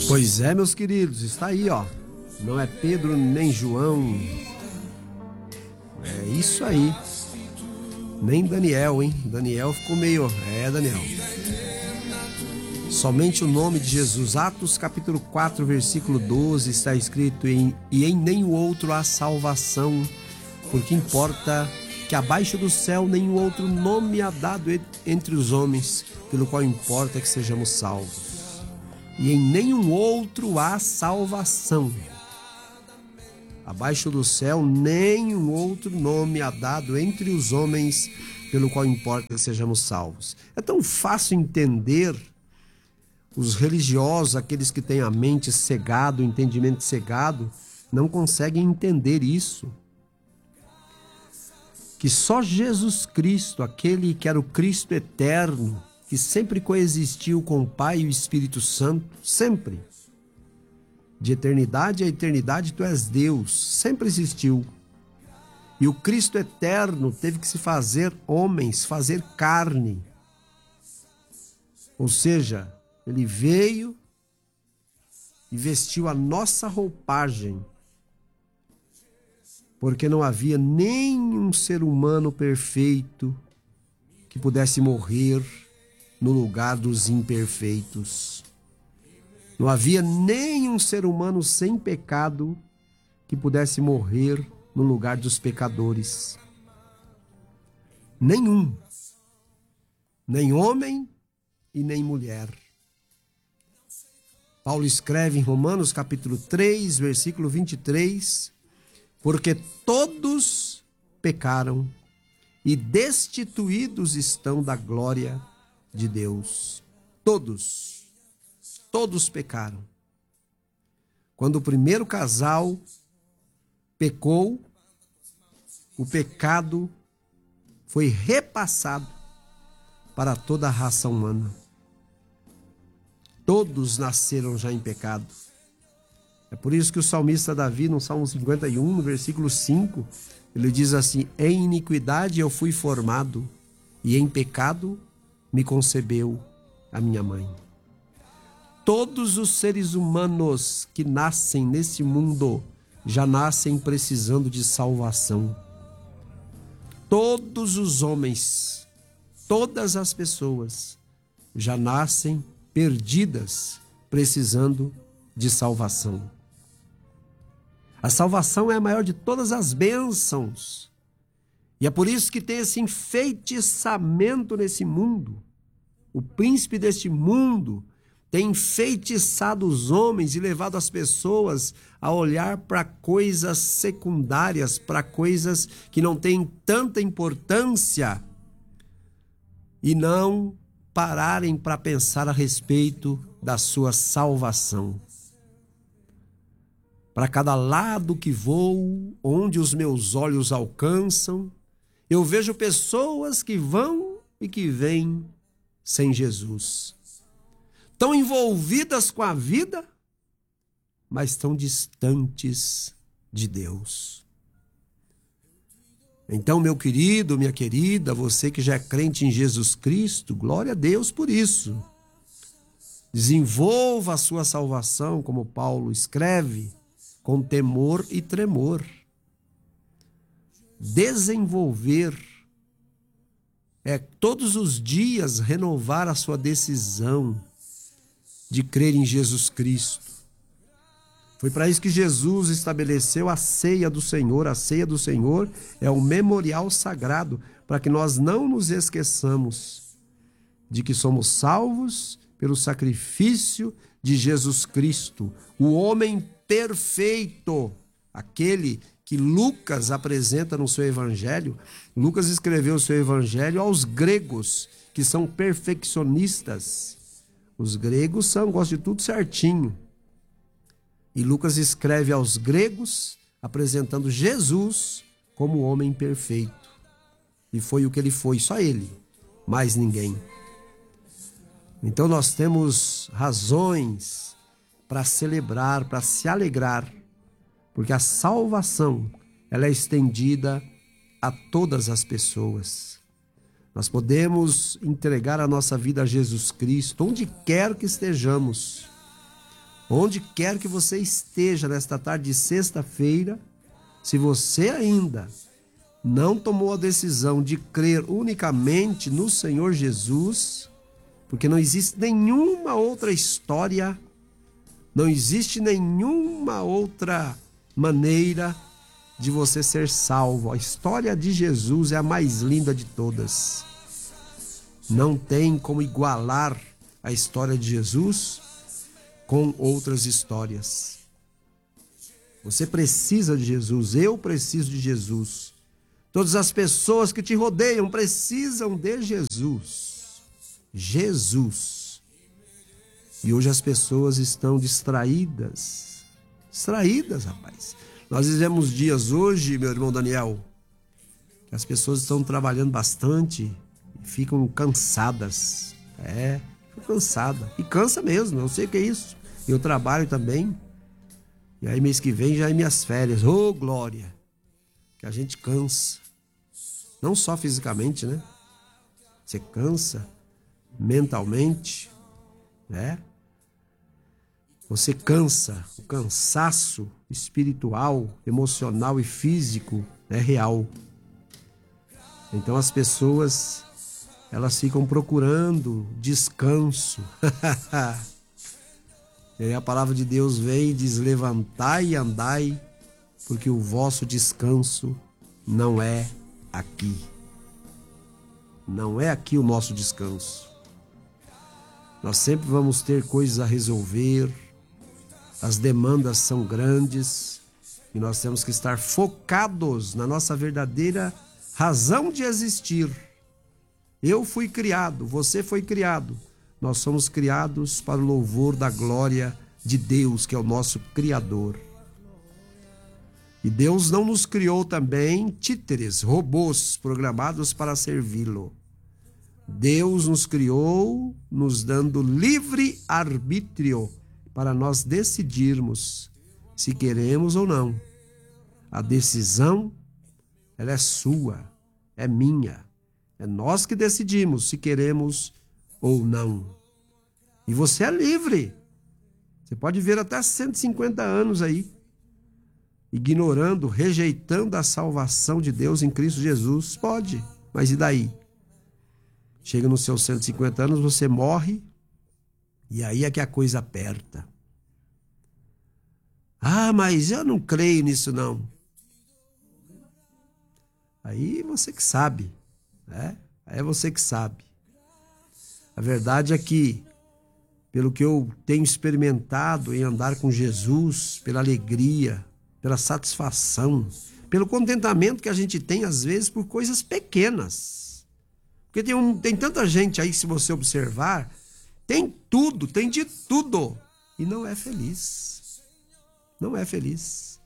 Pois é, meus queridos, está aí, ó. Não é Pedro nem João. É isso aí. Nem Daniel, hein? Daniel ficou meio... Daniel. Somente o nome de Jesus. Atos capítulo 4, versículo 12 está escrito: e em nenhum outro há salvação, porque importa que abaixo do céu nenhum outro nome há dado entre os homens, pelo qual importa que sejamos salvos. E em nenhum outro há salvação. Abaixo do céu, nenhum outro nome há dado entre os homens, pelo qual importa que sejamos salvos. É tão fácil entender os religiosos, aqueles que têm a mente cegada, o entendimento cegado, não conseguem entender isso. Que só Jesus Cristo, aquele que era o Cristo eterno, que sempre coexistiu com o Pai e o Espírito Santo, sempre. De eternidade a eternidade, tu és Deus, sempre existiu. E o Cristo eterno teve que se fazer homens, fazer carne. Ou seja, ele veio e vestiu a nossa roupagem, porque não havia nenhum ser humano perfeito que pudesse morrer no lugar dos imperfeitos. Não havia nenhum ser humano sem pecado que pudesse morrer no lugar dos pecadores. Nenhum. Nem homem e nem mulher. Paulo escreve em Romanos capítulo 3, versículo 23, porque todos pecaram e destituídos estão da glória de Deus. Todos pecaram. Quando o primeiro casal pecou, o pecado foi repassado para toda a raça humana. Todos nasceram já em pecado. É por isso que o salmista Davi, no Salmo 51, no versículo 5, ele diz assim: em iniquidade eu fui formado, e em pecado me concebeu a minha mãe. Todos os seres humanos que nascem nesse mundo já nascem precisando de salvação. Todos os homens, todas as pessoas já nascem perdidas, precisando de salvação. A salvação é a maior de todas as bênçãos. E é por isso que tem esse enfeitiçamento nesse mundo. O príncipe deste mundo tem enfeitiçado os homens e levado as pessoas a olhar para coisas secundárias, para coisas que não têm tanta importância, e não pararem para pensar a respeito da sua salvação. Para cada lado que vou, onde os meus olhos alcançam, eu vejo pessoas que vão e que vêm sem Jesus. Tão envolvidas com a vida, mas tão distantes de Deus. Então, meu querido, minha querida, você que já é crente em Jesus Cristo, glória a Deus por isso. Desenvolva a sua salvação, como Paulo escreve, com temor e tremor. Desenvolver é todos os dias renovar a sua decisão de crer em Jesus Cristo. Foi para isso que Jesus estabeleceu a ceia do Senhor. A ceia do Senhor é o memorial sagrado, para que nós não nos esqueçamos de que somos salvos pelo sacrifício de Jesus Cristo, o homem perfeito, aquele que Lucas apresenta no seu evangelho. Lucas escreveu o seu evangelho aos gregos, que são perfeccionistas. Os gregos gostam de tudo certinho. E Lucas escreve aos gregos, apresentando Jesus como o homem perfeito. E foi o que ele foi, só ele, mais ninguém. Então nós temos razões para celebrar, para se alegrar, porque a salvação, ela é estendida a todas as pessoas. Nós podemos entregar a nossa vida a Jesus Cristo, onde quer que estejamos. Onde quer que você esteja nesta tarde de sexta-feira, se você ainda não tomou a decisão de crer unicamente no Senhor Jesus, porque não existe nenhuma outra história, não existe nenhuma outra maneira de você ser salvo. A história de Jesus é a mais linda de todas. Não tem como igualar a história de Jesus com outras histórias. Você precisa de Jesus, eu preciso de Jesus. Todas as pessoas que te rodeiam precisam de Jesus. Jesus. E hoje as pessoas estão distraídas. Distraídas, rapaz. Nós vivemos dias hoje, meu irmão Daniel, que as pessoas estão trabalhando bastante e ficam cansadas. Fico cansada. E cansa mesmo, eu sei o que é isso. Eu trabalho também. E aí mês que vem já é minhas férias. Ô, glória! Que a gente cansa. Não só fisicamente, né? Você cansa mentalmente, né? Você cansa. O cansaço espiritual, emocional e físico é real. Então as pessoas, elas ficam procurando descanso. E aí a palavra de Deus vem e diz: levantai e andai, porque o vosso descanso não é aqui. Não é aqui o nosso descanso. Nós sempre vamos ter coisas a resolver, as demandas são grandes e nós temos que estar focados na nossa verdadeira razão de existir. Eu fui criado, você foi criado. Nós somos criados para o louvor da glória de Deus, que é o nosso Criador. E Deus não nos criou também títeres, robôs programados para servi-lo. Deus nos criou, nos dando livre arbítrio para nós decidirmos se queremos ou não. A decisão, ela é sua, é minha. É nós que decidimos se queremos ou não. E você é livre. Você pode ver até 150 anos aí, ignorando, rejeitando a salvação de Deus em Cristo Jesus. Pode, mas e daí? Chega nos seus 150 anos, você morre, e aí é que a coisa aperta. Ah, mas eu não creio nisso não. Aí você que sabe, né? Aí é você que sabe. A verdade é que, pelo que eu tenho experimentado em andar com Jesus, pela alegria, pela satisfação, pelo contentamento que a gente tem, às vezes, por coisas pequenas. Porque tem tanta gente aí, se você observar, tem tudo, tem de tudo, e não é feliz. Não é feliz.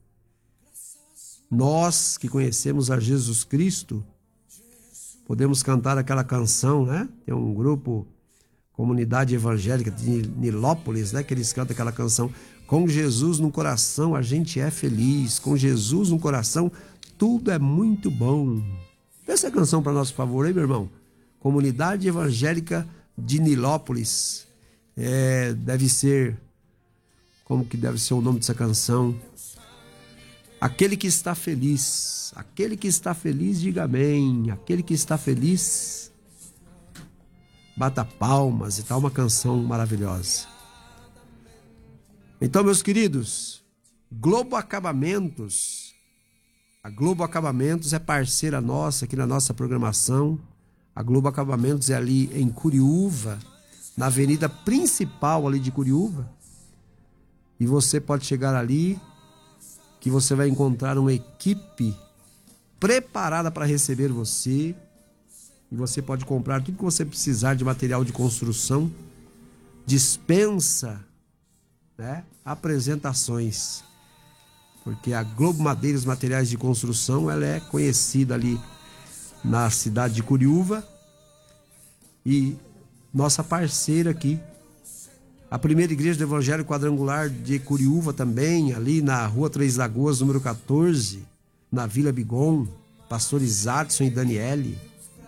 Nós que conhecemos a Jesus Cristo, podemos cantar aquela canção, né? Tem um grupo, Comunidade Evangélica de Nilópolis, né? Que eles cantam aquela canção: com Jesus no coração a gente é feliz, com Jesus no coração tudo é muito bom. Vê essa canção para nós, por favor, aí, meu irmão. Comunidade Evangélica de Nilópolis. Deve ser, como que deve ser o nome dessa canção? Aquele que está feliz, diga amém. Aquele que está feliz, bata palmas e tal, uma canção maravilhosa. Então, meus queridos, Globo Acabamentos, a Globo Acabamentos é parceira nossa aqui na nossa programação. A Globo Acabamentos é ali em Curiúva, na avenida principal ali de Curiúva. E você pode chegar ali, que você vai encontrar uma equipe preparada para receber você. E você pode comprar tudo que você precisar de material de construção. Dispensa, né, apresentações. Porque a Globo Madeiras Materiais de Construção, ela é conhecida ali na cidade de Curiúva. E nossa parceira aqui, a primeira igreja do Evangelho Quadrangular de Curiúva também, ali na Rua Três Lagoas, número 14, na Vila Bigon, pastores Adson e Daniele,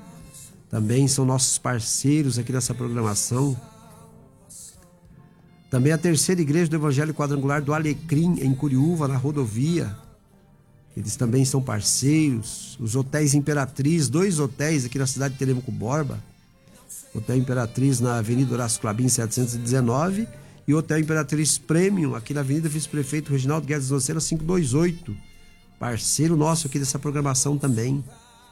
também são nossos parceiros aqui nessa programação. Também a Terceira Igreja do Evangelho Quadrangular do Alecrim, em Curiúva, na rodovia. Eles também são parceiros. Os hotéis Imperatriz, 2 hotéis aqui na cidade de Telêmaco Borba. Hotel Imperatriz na Avenida Horácio Clabin, 719. E Hotel Imperatriz Premium, aqui na Avenida Vice-Prefeito Reginaldo Guedes Lanceira, 528. Parceiro nosso aqui dessa programação também.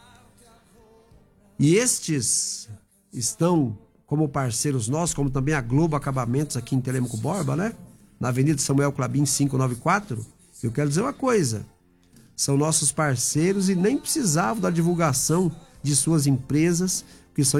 E estes estão como parceiros nossos, como também a Globo Acabamentos aqui em Telêmaco Borba, né? Na Avenida Samuel Clabin, 594. Eu quero dizer uma coisa. São nossos parceiros e nem precisavam da divulgação de suas empresas